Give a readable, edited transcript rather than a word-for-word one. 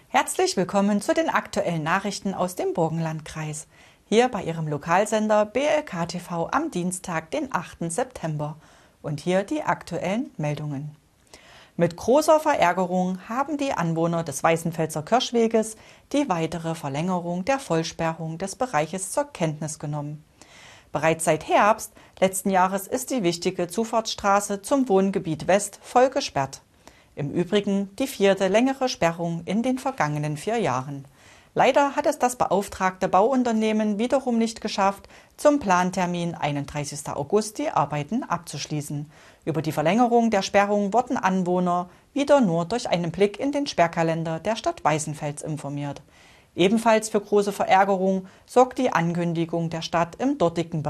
Herzlich willkommen zu den aktuellen Nachrichten aus dem Burgenlandkreis. Hier bei Ihrem Lokalsender BLK TV am Dienstag, den 8. September. Und hier die aktuellen Meldungen. Mit großer Verärgerung haben die Anwohner des Weißenfelser Kirschweges die weitere Verlängerung der Vollsperrung des Bereiches zur Kenntnis genommen. Bereits seit Herbst letzten Jahres ist die wichtige Zufahrtsstraße zum Wohngebiet West voll gesperrt. Im Übrigen die 4. längere Sperrung in den vergangenen 4 Jahren. Leider hat es das beauftragte Bauunternehmen wiederum nicht geschafft, zum Plantermin 31. August die Arbeiten abzuschließen. Über die Verlängerung der Sperrung wurden Anwohner wieder nur durch einen Blick in den Sperrkalender der Stadt Weißenfels informiert. Ebenfalls für große Verärgerung sorgt die Ankündigung der Stadt im dortigen